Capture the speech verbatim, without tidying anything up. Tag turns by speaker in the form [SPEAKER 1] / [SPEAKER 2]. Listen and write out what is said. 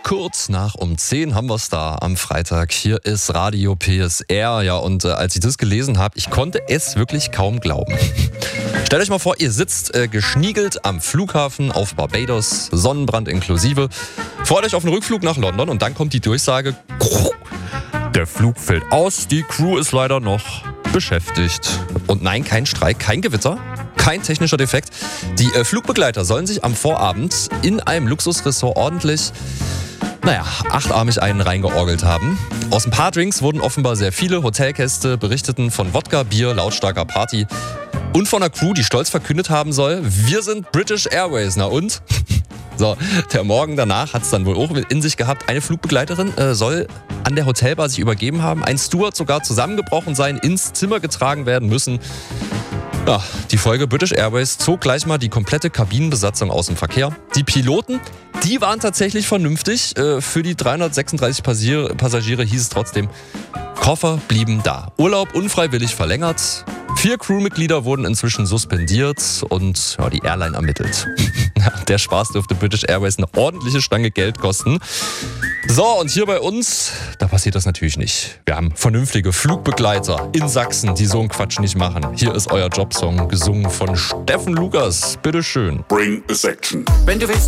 [SPEAKER 1] Kurz nach um zehn haben wir es da am Freitag. Hier ist Radio P S R. Ja, und äh, als ich das gelesen habe, ich konnte es wirklich kaum glauben. Stellt euch mal vor, ihr sitzt äh, geschniegelt am Flughafen auf Barbados, Sonnenbrand inklusive. Freut euch auf einen Rückflug nach London und dann kommt die Durchsage: Der Flug fällt aus, die Crew ist leider noch beschäftigt. Und nein, kein Streik, kein Gewitter, kein technischer Defekt. Die äh, Flugbegleiter sollen sich am Vorabend in einem Luxusressort ordentlich, naja, achtarmig einen reingeorgelt haben. Aus ein paar Drinks wurden offenbar sehr viele. Hotelgäste berichteten von Wodka, Bier, lautstarker Party und von einer Crew, die stolz verkündet haben soll: Wir sind British Airways. Na und? So, der Morgen danach hat es dann wohl auch in sich gehabt. Eine Flugbegleiterin äh, soll an der Hotelbar sich übergeben haben. Ein Steward sogar zusammengebrochen sein, ins Zimmer getragen werden müssen. Ja, die Folge: British Airways zog gleich mal die komplette Kabinenbesatzung aus dem Verkehr. Die Piloten, die waren tatsächlich vernünftig. Äh, für die dreihundertsechsunddreißig Passagiere, Passagiere hieß es trotzdem: Koffer blieben da. Urlaub unfreiwillig verlängert. Vier Crewmitglieder wurden inzwischen suspendiert und ja, die Airline ermittelt. Der Spaß dürfte British Airways eine ordentliche Stange Geld kosten. So, und hier bei uns, da passiert das natürlich nicht. Wir haben vernünftige Flugbegleiter in Sachsen, die so einen Quatsch nicht machen. Hier ist euer Jobsong, gesungen von Steffen Lukas. Bitteschön.
[SPEAKER 2] Bring a section.
[SPEAKER 3] Wenn du willst,